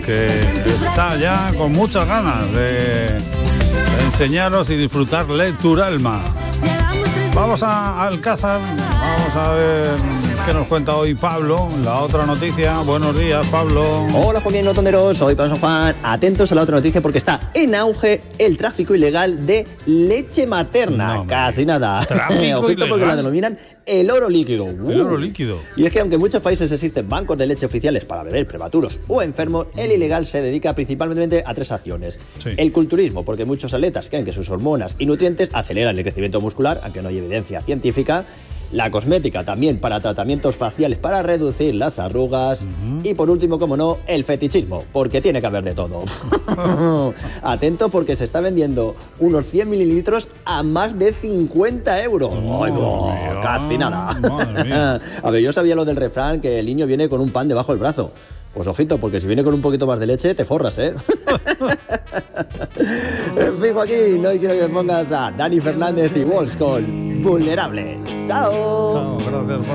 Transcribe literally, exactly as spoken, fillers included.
que está ya con muchas ganas de enseñaros y disfrutar Lecturalma. Vamos a Alcázar, vamos a ver qué nos cuenta hoy Pablo, la otra noticia. Buenos días, Pablo. Hola, Joaquín Notonderos, soy Pablo San Juan. Atentos a la otra noticia porque está en auge el tráfico ilegal de leche materna. No, Casi nada. Tráfico Ojito ilegal. porque la denominan el oro líquido. Uh. El oro líquido. Y es que aunque en muchos países existen bancos de leche oficiales para beber prematuros o enfermos, el ilegal se dedica principalmente a tres acciones. Sí. El culturismo, porque muchos atletas creen que sus hormonas y nutrientes aceleran el crecimiento muscular, aunque no hay evidencia científica. La cosmética también para tratamientos faciales para reducir las arrugas. Uh-huh. Y por último, como no, el fetichismo, porque tiene que haber de todo. Atento porque se está vendiendo unos cien mililitros a más de cincuenta euros. Oh, ¡Ay, no! mía. Casi nada. Madre mía. A ver, yo sabía lo del refrán que el niño viene con un pan debajo del brazo. Pues ojito, porque si viene con un poquito más de leche, te forras, ¿eh? Fijo aquí, no quiero que me pongas a Dani Fernández y Walsh con Vulnerable. ¡Chao! Chao, gracias.